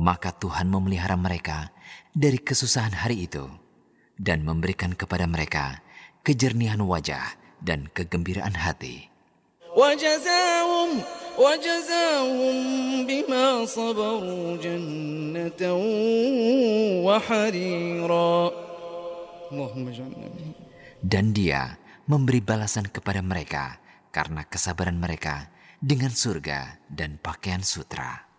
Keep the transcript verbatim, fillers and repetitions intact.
Maka Tuhan memelihara mereka dari kesusahan hari itu dan memberikan kepada mereka kejernihan wajah dan kegembiraan hati. وجزاهم وجزاهم بما صبروا جنة وحريرا اللهم اجعلنا منهم. Dan Dia memberi balasan kepada mereka karena kesabaran mereka dengan surga dan pakaian sutra.